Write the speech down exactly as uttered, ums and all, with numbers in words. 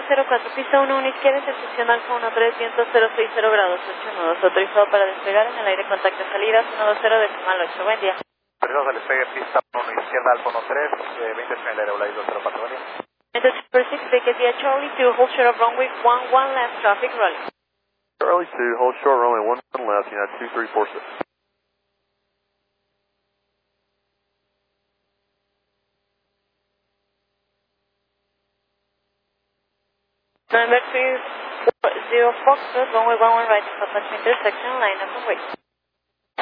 cero cuatro, pista uno, una izquierda, sección Alfa uno tres, viento cero seis cero grados, ocho nudos, autorizado para despegar en el aire, contacto salidas uno dos cero decimal ocho, buen día. Perdón, se despegue pista uno izquierda, Alfa uno tres, eh, veinte en el aire, Volay dos cero cuatro, buen día. Entonces, per six, take a Charlie to hold short of runway one one left, traffic rolling. Charlie two, hold short runway one left, United two three four six. November three zero Foxtrot, runway one one right, Papa intersection, line up and wait.